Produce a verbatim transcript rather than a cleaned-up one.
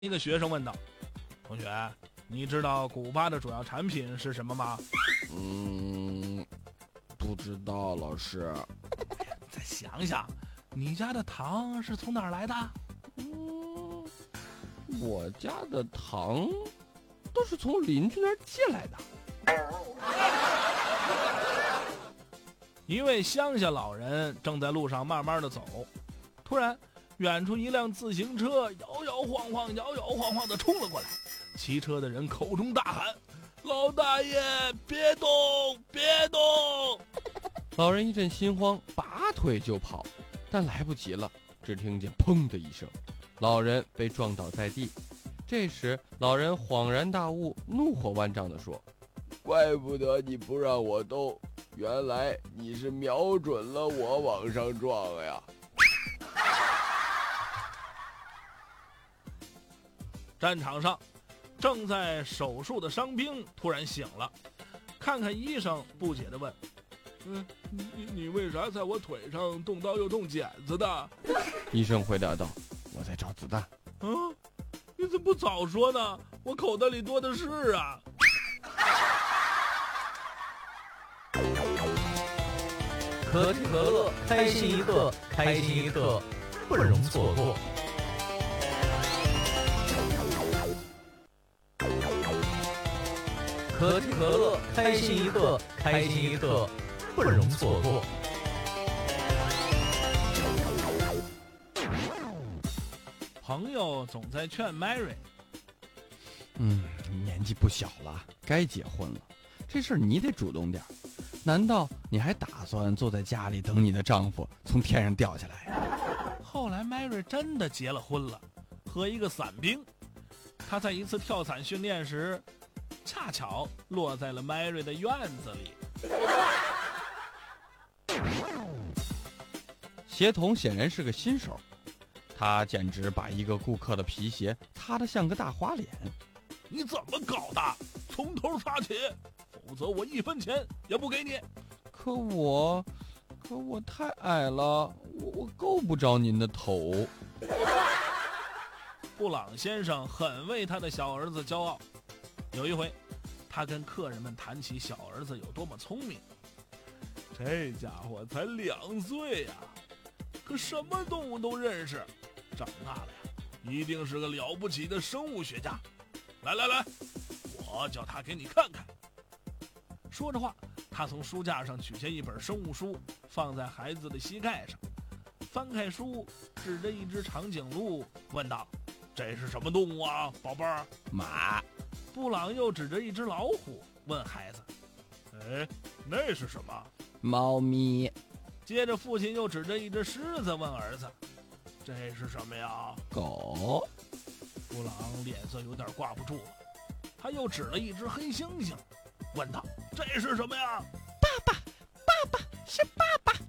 一个学生问道：“同学，你知道古巴的主要产品是什么吗？” 嗯，不知道，老师。 再想想，你家的糖是从哪儿来的？ 嗯，我家的糖都是从邻居那儿借来的。 一位乡下老人正在路上慢慢的走，突然，远处一辆自行车摇摇晃晃、摇摇晃晃的冲了过来。骑车的人口中大喊：“老大爷，别动，别动！” 老人一阵心慌，拔腿就跑，但来不及了，只听见砰的一声，老人被撞倒在地。这时，老人恍然大悟，怒火万丈地说：“怪不得你不让我动，原来你是瞄准了我往上撞呀！” 战场上，正在手术的伤兵突然醒了，看看医生，不解地问：“嗯，你你为啥在我腿上动刀又动剪子的？” 医生回答道：“我在找子弹。” 啊，你怎么不早说呢？我口袋里多的是啊！ 可喜可乐，开心一刻，开心一刻，不容错过。可喜可乐，开心一刻，开心一刻，不容错过。 朋友总在劝 Mary：“ 嗯，年纪不小了，该结婚了，这事儿你得主动点。难道你还打算坐在家里等你的丈夫从天上掉下来？” 后来 Mary 真的结了婚了，和一个伞兵。他在一次跳伞训练时，恰巧落在了 Mary 的院子里。 鞋童显然是个新手，他简直把一个顾客的皮鞋擦得像个大花脸。 你怎么搞的？从头擦起，否则我一分钱也不给你。 可我，可我太矮了，我我够不着您的头。 布朗先生很为他的小儿子骄傲。有一回，他跟客人们谈起小儿子有多么聪明。这家伙才两岁呀，可什么动物都认识，长大了呀，一定是个了不起的生物学家。来来来，我叫他给你看看。说着话，他从书架上取下一本生物书，放在孩子的膝盖上，翻开书，指着一只长颈鹿问道：“这是什么动物啊，宝贝儿？” 马。 布朗又指着一只老虎问孩子：“哎，那是什么？” 猫咪。 接着父亲又指着一只狮子问儿子：“这是什么呀？” 狗。 布朗脸色有点挂不住了，他又指了一只黑猩猩问道：“这是什么呀？” 爸爸，爸爸，是爸